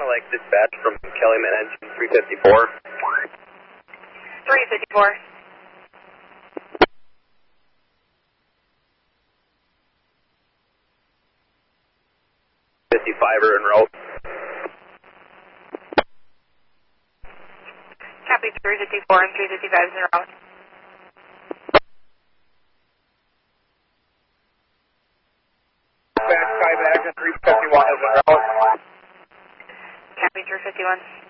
like dispatch from Kellyman engine 354. 354. 55er en route. Copy 354 and 355 is en route. Dispatch Skyback and 351 is en route. Copy 351.